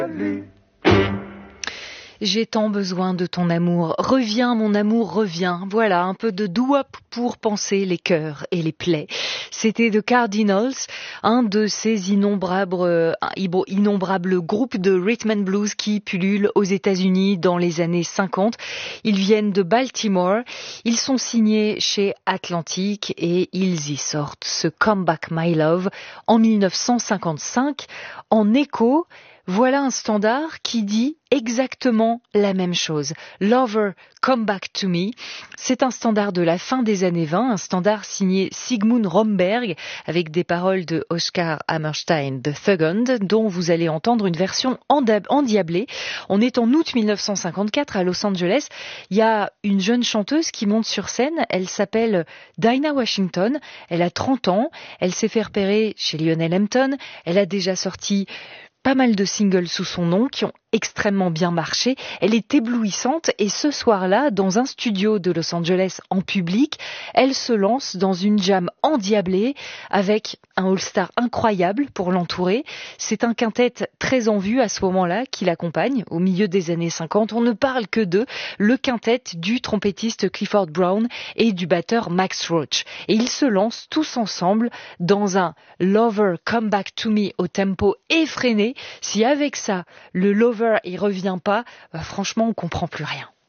J'ai tant besoin de ton amour. Reviens, mon amour, reviens. Voilà, un peu de doo-wop pour panser les cœurs et les plaies. C'était The Cardinals, un de ces innombrables groupes de rhythm and blues qui pullulent aux États-Unis dans les années 50. Ils viennent de Baltimore. Ils sont signés chez Atlantic et ils y sortent ce Come Back My Love en 1955 en écho. Voilà un standard qui dit exactement la même chose. Lover, Come Back to Me. C'est un standard de la fin des années 20, un standard signé Sigmund Romberg avec des paroles de Oscar Hammerstein de Thugund, dont vous allez entendre une version endiablée. On est en août 1954 à Los Angeles. Il y a une jeune chanteuse qui monte sur scène. Elle s'appelle Dinah Washington. Elle a 30 ans. Elle s'est fait repérer chez Lionel Hampton. Elle a déjà sorti pas mal de singles sous son nom qui ont extrêmement bien marché. Elle est éblouissante et ce soir-là, dans un studio de Los Angeles en public, elle se lance dans une jam endiablée avec un all-star incroyable pour l'entourer. C'est un quintet très en vue à ce moment-là qui l'accompagne au milieu des années 50. On ne parle que d'eux, le quintet du trompettiste Clifford Brown et du batteur Max Roach. Et ils se lancent tous ensemble dans un Lover Come Back to Me au tempo effréné. Si avec ça, le Lover il revient pas, franchement on comprend plus rien.